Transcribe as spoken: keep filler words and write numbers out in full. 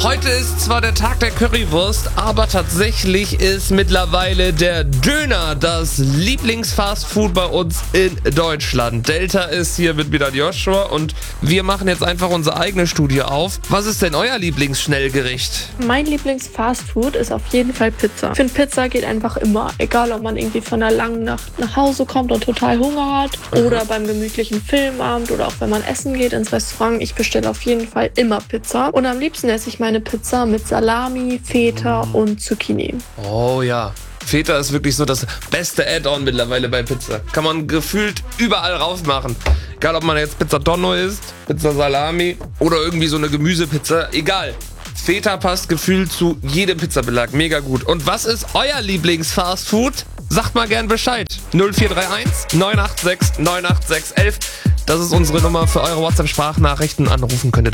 Heute ist zwar der Tag der Currywurst, aber tatsächlich ist mittlerweile der Döner das Lieblingsfastfood bei uns in Deutschland. Delta ist hier mit mir Joshua und wir machen jetzt einfach unsere eigene Studie auf. Was ist denn euer Lieblingsschnellgericht? Mein Lieblingsfastfood ist auf jeden Fall Pizza. Ich finde, Pizza geht einfach immer. Egal, ob man irgendwie von einer langen Nacht nach Hause kommt und total Hunger hat oder beim gemütlichen Filmabend oder auch wenn man essen geht ins Restaurant. Ich bestelle auf jeden Fall immer Pizza. Und am liebsten esse ich meine Pizza mit Salami, Feta und Zucchini. Oh ja. Feta ist wirklich so das beste Add-on mittlerweile bei Pizza. Kann man gefühlt überall raufmachen. Egal, ob man jetzt Pizza Tonno isst, Pizza Salami oder irgendwie so eine Gemüsepizza. Egal. Feta passt gefühlt zu jedem Pizzabelag. Mega gut. Und was ist euer Lieblingsfastfood? Sagt mal gern Bescheid. null vier drei eins neun acht sechs neun acht sechs eins eins. Das ist unsere Nummer für eure WhatsApp-Sprachnachrichten. Anrufen könnt ihr